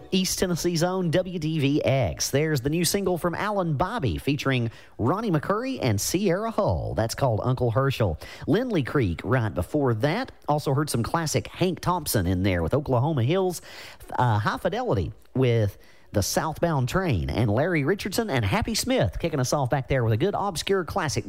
East Tennessee's own WDVX. There's the new single from Alan Bobby featuring Ronnie McCurry and Sierra Hull. That's called Uncle Herschel. Lindley Creek right before that. Also heard some classic Hank Thompson in there with Oklahoma Hills. High Fidelity with The Southbound Train, and Larry Richardson and Happy Smith kicking us off back there with a good obscure classic